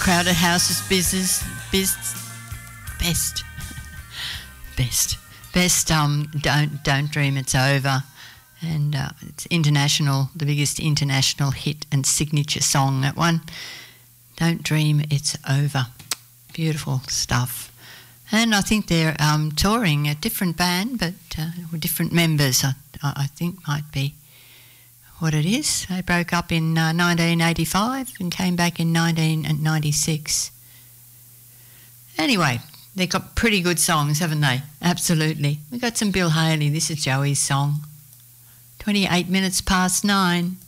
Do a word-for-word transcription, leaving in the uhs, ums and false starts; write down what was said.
Crowded House's business, biz, best, best, best. Um, don't don't dream it's over, and uh, it's international, the biggest international hit and signature song. That one, Don't Dream It's Over, beautiful stuff. And I think they're um, touring a different band, but uh, with different members. I, I think might be what it is. They broke up in uh, nineteen eighty-five and came back in nineteen ninety-six. Anyway, they've got pretty good songs, haven't they? Absolutely. We've got some Bill Haley. This is Joey's song. twenty-eight minutes past nine.